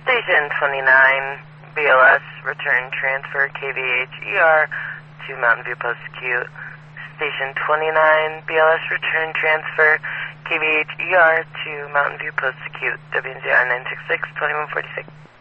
Station 29, BLS, return transfer KVH-ER to Mountain View Post-Acute. Station 29, BLS, return transfer KVH-ER to Mountain View Post-Acute. WNZR 966-2146.